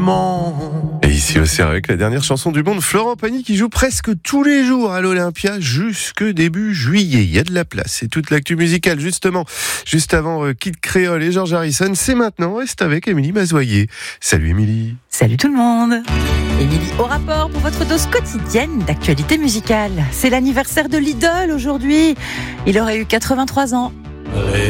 sentiment. Et ici au CR avec la dernière chanson du monde, Florent Pagny qui joue presque tous les jours à l'Olympia jusque début juillet. Il y a de la place. Et toute l'actu musicale justement, juste avant Kid Creole et George Harrison, c'est maintenant. Reste avec Émilie Mazoyer. Salut Émilie. Salut tout le monde. Émilie au rapport pour votre dose quotidienne d'actualité musicale. C'est l'anniversaire de l'idole aujourd'hui. Il aurait eu 83 ans.